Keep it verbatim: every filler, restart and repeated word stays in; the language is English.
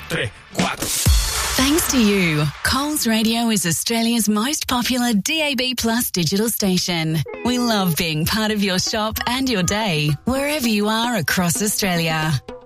tre, quattro. Thanks to you, Coles Radio is Australia's most popular D A B Plus digital station. We love being part of your shop and your day, wherever you are across Australia.